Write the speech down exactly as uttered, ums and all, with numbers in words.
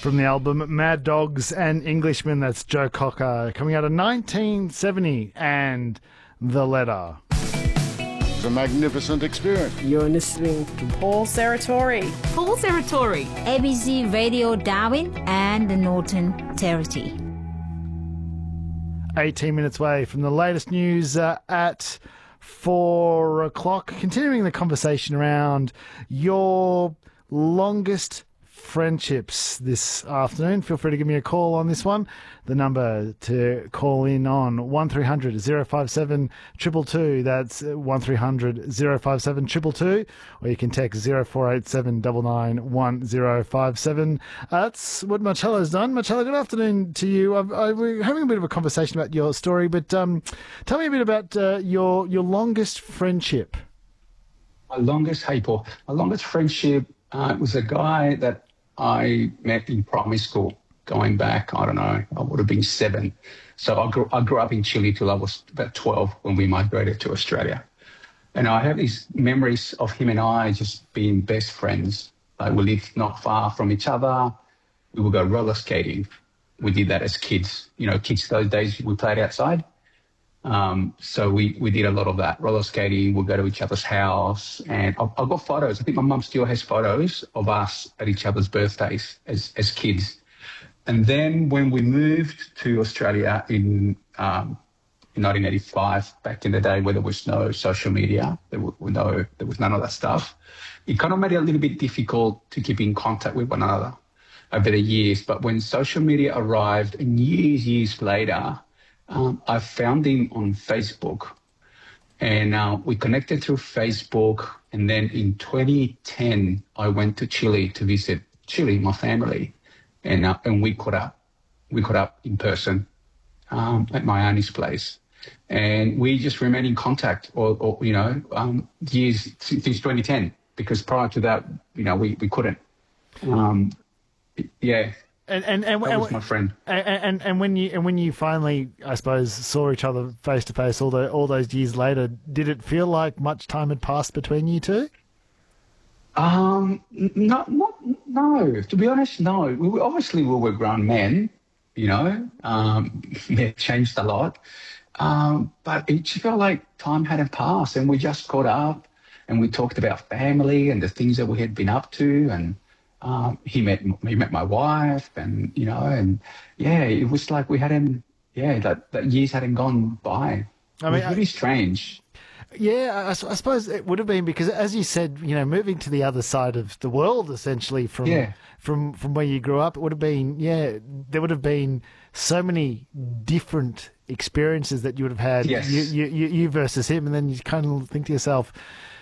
from the album Mad Dogs and Englishmen. That's Joe Cocker, coming out of nineteen seventy, and The Letter. It's a magnificent experience. You're listening to Paul Serratori. Paul Serratori. A B C Radio Darwin and the Norton Territory. eighteen minutes away from the latest news uh, at four o'clock. Continuing the conversation around your longest friendships this afternoon. Feel free to give me a call on this one. The number to call in on one three hundred oh five seven two two two. That's one three hundred oh five seven two two two. Or you can text zero four eight seven nine nine one zero five seven. Uh, that's what Marcello's done. Marcello, good afternoon to you. I've, I, we're having a bit of a conversation about your story, but um, tell me a bit about uh, your your longest friendship. My longest, hey Paul, my longest friendship uh, was a guy that I met in primary school, going back, I don't know, I would have been seven. So I grew, I grew up in Chile till I was about twelve when we migrated to Australia. And I have these memories of him and I just being best friends. Like we lived not far from each other. We would go roller skating. We did that as kids. You know, kids those days, we played outside. Um, so we, we did a lot of that, roller skating. We'd go to each other's house, and I've, I've got photos. I think my mum still has photos of us at each other's birthdays as, as kids. And then when we moved to Australia in, um, in nineteen eighty-five, back in the day where there was no social media, there was, no, there was none of that stuff, it kind of made it a little bit difficult to keep in contact with one another over the years. But when social media arrived, and years, years later, Um, I found him on Facebook, and uh, we connected through Facebook. And then in twenty ten, I went to Chile to visit Chile, my family, and uh, and we caught up. We caught up in person um, at my auntie's place, and we just remained in contact, or, or you know, um, years since twenty ten. Because prior to that, you know, we we couldn't. Um, yeah. And and and, that and, was my friend. And, and and when you and when you finally, I suppose, saw each other face to face all the all those years later, did it feel like much time had passed between you two? Um, no, not no. To be honest, no. We were, obviously we were grown men, you know. Um, it changed a lot, um, but it just felt like time hadn't passed, and we just caught up, and we talked about family and the things that we had been up to, and. Um, he met he met my wife, and you know, and yeah, it was like we hadn't, yeah, that, that years hadn't gone by. I mean, it was really I, strange. Yeah, I, I suppose it would have been because, as you said, you know, moving to the other side of the world, essentially from yeah. from from where you grew up, it would have been, yeah, there would have been so many different experiences that you would have had, yes. you, you, you versus him, and then you kind of think to yourself,